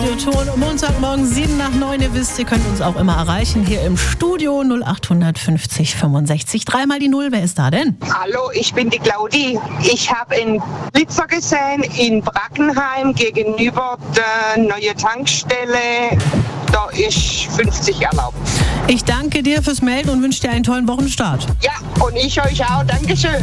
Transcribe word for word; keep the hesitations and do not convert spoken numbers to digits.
Radioton. Montagmorgen sieben nach neun. Ihr wisst, ihr könnt uns auch immer erreichen hier im Studio null acht fünfzig fünfundsechzig. Dreimal die Null. Wer ist da denn? Hallo, ich bin die Claudi. Ich habe einen Blitzer gesehen in Brackenheim gegenüber der neuen Tankstelle. Da ist fünfzig erlaubt. Ich danke dir fürs Melden und wünsche dir einen tollen Wochenstart. Ja, und ich euch auch. Dankeschön.